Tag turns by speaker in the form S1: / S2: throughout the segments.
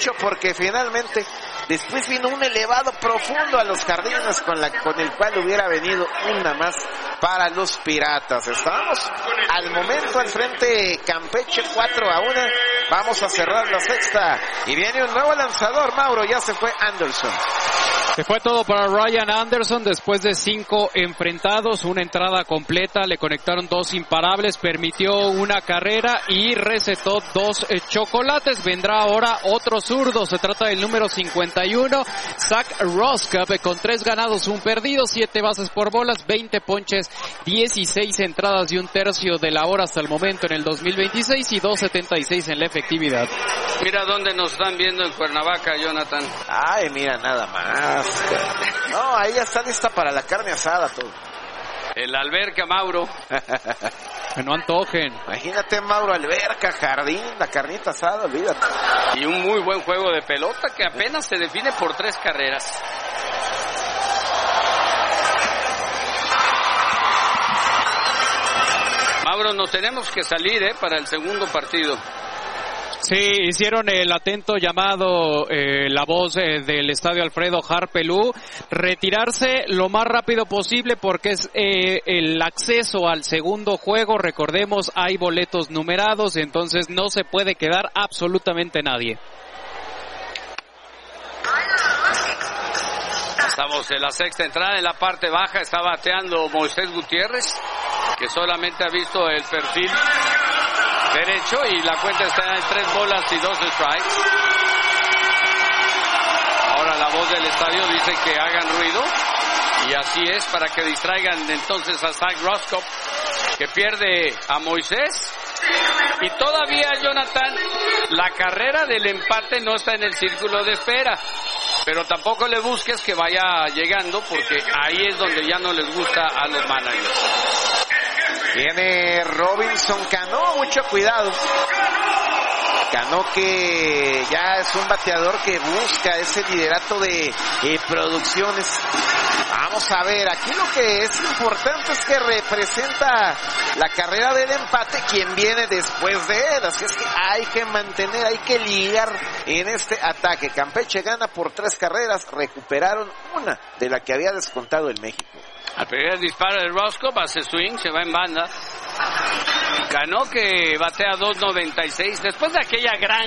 S1: mucho porque finalmente después vino un elevado profundo a los jardines con el cual hubiera venido una más para los Piratas. Estábamos al momento al frente Campeche 4-1. Vamos a cerrar la sexta y viene un nuevo lanzador, Mauro, ya se fue Anderson.
S2: Se fue todo para Ryan Anderson después de 5 enfrentados, una entrada completa, le conectaron 2 imparables, permitió una carrera y recetó 2 chocolates. Vendrá ahora otro zurdo, se trata del número 51, Zach Roskop, con 3 ganados, 1 perdido, 7 bases por bolas, 20 ponches, 16 entradas y 1/3 de la hora hasta el momento en el 2026 y 2.76 en la efectividad.
S3: Mira dónde nos están viendo en Cuernavaca, Jonathan.
S1: Ay, mira, nada más. No, ahí ya está lista para la carne asada todo.
S3: El alberca, Mauro.
S2: Que no antojen.
S1: Imagínate, Mauro, alberca, jardín, la carnita asada, olvídate.
S3: Y un muy buen juego de pelota que apenas se define por 3 carreras. Mauro, nos tenemos que salir para el segundo partido.
S2: Sí, hicieron el atento llamado, la voz del estadio Alfredo Harpelú, retirarse lo más rápido posible porque es el acceso al segundo juego. Recordemos, hay boletos numerados, entonces no se puede quedar absolutamente nadie.
S3: Estamos en la sexta entrada, en la parte baja está bateando Moisés Gutiérrez, que solamente ha visto el perfil derecho y la cuenta está en 3 bolas y 2 strikes. Ahora la voz del estadio dice que hagan ruido y así es, para que distraigan entonces a Zach Roskop, que pierde a Moisés. Y todavía, Jonathan, la carrera del empate no está en el círculo de espera, pero tampoco le busques que vaya llegando porque ahí es donde ya no les gusta a los managers.
S1: Viene Robinson Cano, mucho cuidado. Cano, que ya es un bateador que busca ese liderato de producciones. Vamos a ver, aquí lo que es importante es que representa la carrera del empate quien viene después de él. Así es que hay que mantener, hay que ligar en este ataque. Campeche gana por 3 carreras, recuperaron una de la que había descontado el México.
S3: Al primer disparo de Roskop, hace swing, se va en banda. Cano, que batea 2.96 después de aquella gran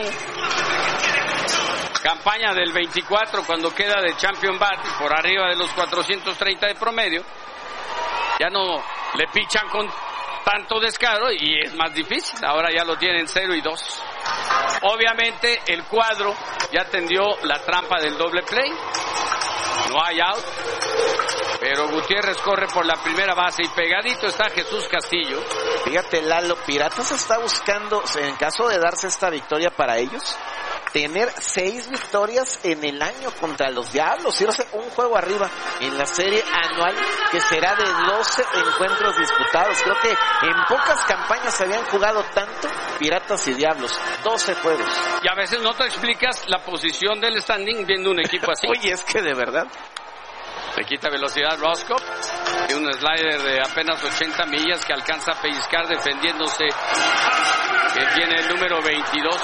S3: campaña del 24 cuando queda de Champion Bat por arriba de los 430 de promedio. Ya no le pichan con tanto descaro y es más difícil. Ahora ya lo tienen 0-2. Obviamente el cuadro ya tendió la trampa del doble play. No hay out, pero Gutiérrez corre por la primera base y pegadito está Jesús Castillo.
S1: Fíjate, Lalo, Piratas está buscando, en caso de darse esta victoria para ellos, tener 6 victorias en el año contra los Diablos, irse un juego arriba en la serie anual que será de 12 encuentros disputados. Creo que en pocas campañas se habían jugado tanto Piratas y Diablos, 12 juegos.
S3: Y a veces no te explicas la posición del standing viendo un equipo así.
S1: Oye, es que de verdad.
S3: Le quita velocidad Roskop, y un slider de apenas 80 millas que alcanza a pellizcar defendiéndose, que tiene el número 22.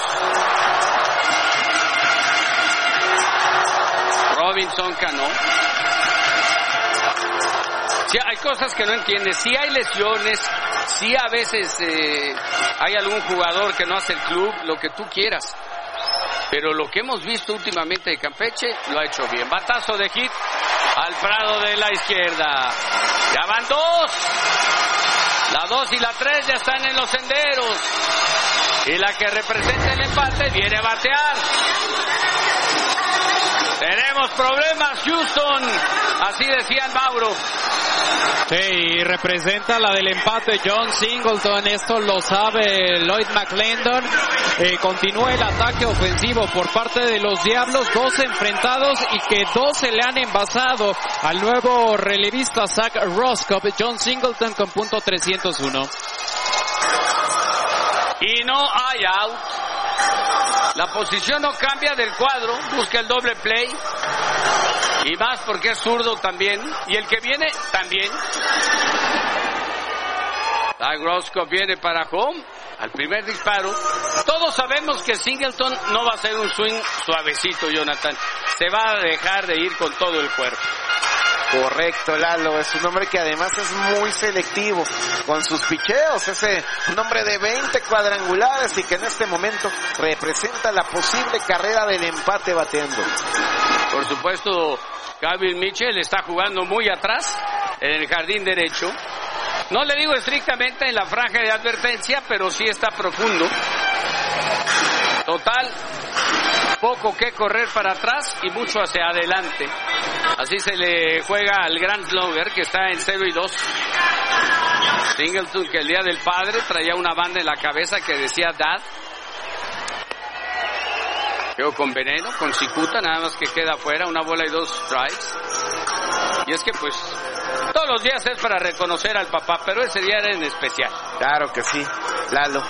S3: Robinson Cano. Sí, hay cosas que no entiendes, sí hay lesiones, sí a veces hay algún jugador que no hace el club, lo que tú quieras. Pero lo que hemos visto últimamente de Campeche lo ha hecho bien. Batazo de hit al Prado de la izquierda. Ya van 2. La 2 y la 3 ya están en los senderos. Y la que representa el empate viene a batear. Tenemos problemas, Houston. Así decían, Mauro.
S2: Sí, y representa la del empate John Singleton, esto lo sabe Lloyd McClendon. Continúa el ataque ofensivo por parte de los Diablos, 2 enfrentados y que 2 se le han envasado al nuevo relevista Zach Roskop. John Singleton con punto .301.
S3: Y no hay out. La posición no cambia del cuadro, busca el doble play. Y más porque es zurdo también. Y el que viene también. Zach Roskop viene para home. al primer disparo. Todos sabemos que Singleton no va a ser un swing suavecito, Jonathan. Se va a dejar de ir con todo el cuerpo.
S1: Correcto, Lalo, es un hombre que además es muy selectivo con sus picheos, un hombre de 20 cuadrangulares y que en este momento representa la posible carrera del empate bateando.
S3: Por supuesto, Gavin Mitchell está jugando muy atrás en el jardín derecho. No le digo estrictamente en la franja de advertencia, pero sí está profundo. Total, poco que correr para atrás y mucho hacia adelante. Así se le juega al gran slugger, que está en 0-2. Singleton, que el día del padre traía una banda en la cabeza que decía Dad. Quedó con veneno, con cicuta, nada más que queda afuera, 1 bola y 2 strikes. Y es que pues todos los días es para reconocer al papá, pero ese día era en especial.
S1: Claro que sí, Lalo.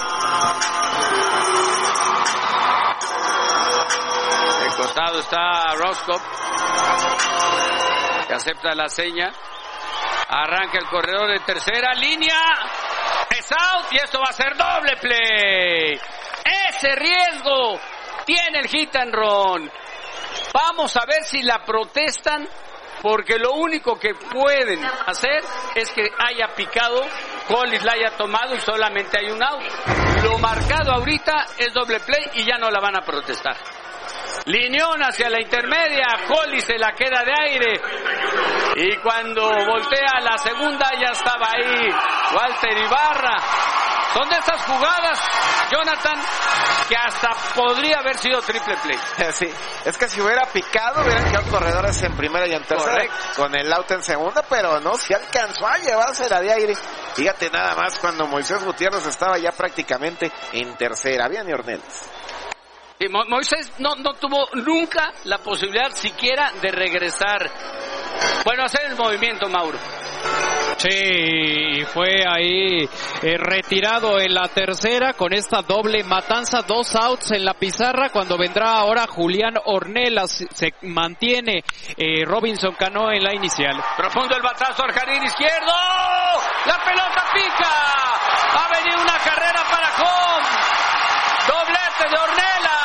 S3: Al costado está Roscoe, que acepta la seña. Arranca el corredor de tercera línea. Es out y esto va a ser doble play. Ese riesgo tiene el hit and run. Vamos a ver si la protestan, porque lo único que pueden hacer es que haya picado, Hollis la haya tomado y solamente hay un out. Lo marcado ahorita es doble play y ya no la van a protestar. Lineón hacia la intermedia, Hollis se la queda de aire y cuando voltea a la segunda ya estaba ahí Walter Ibarra. Son de esas jugadas, Jonathan, que hasta podría haber sido triple play.
S1: Sí, es que si hubiera picado, hubieran quedado corredores en primera y en tercera. Correcto. Con el out en segunda, pero no, si alcanzó a llevársela de aire. Fíjate nada más cuando Moisés Gutiérrez estaba ya prácticamente en tercera. Bien, Ornelas.
S3: Sí, Moisés no tuvo nunca la posibilidad siquiera de regresar. Bueno, hacer el movimiento, Mauro.
S2: Sí, fue ahí retirado en la tercera con esta doble matanza, 2 outs en la pizarra. Cuando vendrá ahora Julián Ornelas, se mantiene Robinson Cano en la inicial.
S3: Profundo el batazo al jardín izquierdo, la pelota pica, ha venido una carrera para home, doblete de Ornelas,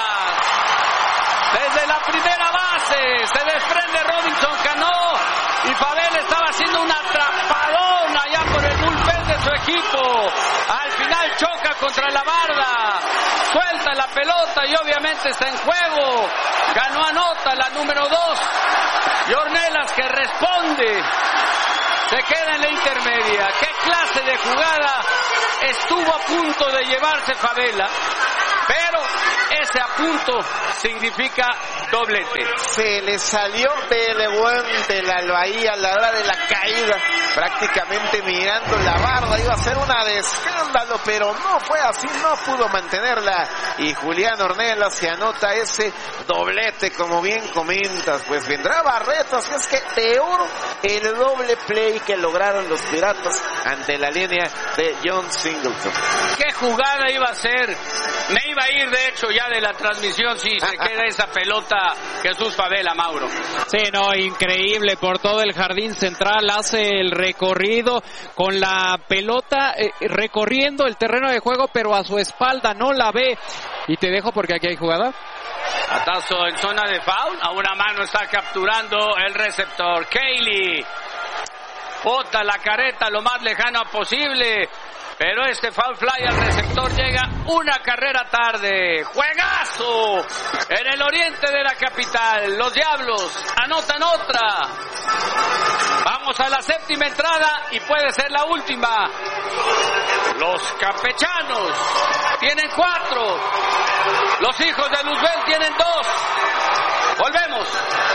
S3: desde la primera base se desprende Robinson Cano y Fabel estaba haciendo una atrapadón allá por el bullpen de su equipo. Al final choca contra la barda, suelta la pelota y obviamente está en juego. Cano anota la número 2 y Ornelas, que responde, se queda en la intermedia. ¿Qué clase de jugada? Estuvo a punto de llevarse Favela, pero ese a punto significa doblete.
S1: Se le salió de guante Lalo ahí a la hora de la caída, prácticamente mirando la barda, iba a ser una de escándalo, pero no fue así, no pudo mantenerla y Julián Ornelas se anota ese doblete, como bien comentas. Pues vendrá Barreto, así es que de oro el doble play que lograron los Piratas ante la línea de John Singleton.
S3: ¿Qué jugada iba a ser? Me iba a ir de hecho ya de la transmisión si se queda esa pelota Jesús Favela, Mauro.
S2: Sí, no, increíble, por todo el jardín central, hace el recorrido con la pelota recorriendo el terreno de juego, pero a su espalda no la ve. Y te dejo porque aquí hay jugada.
S3: Atazo en zona de foul, a una mano está capturando el receptor. Cayley bota la careta lo más lejano posible, pero este foul fly al receptor llega una carrera tarde. Juegazo en el oriente de la capital. Los Diablos anotan otra. Vamos a la séptima entrada y puede ser la última. Los campechanos tienen 4. Los hijos de Luzbel tienen 2. Volvemos.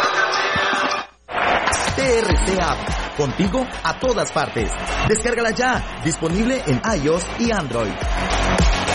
S4: TRC App, contigo a todas partes. Descárgala ya, disponible en iOS y Android.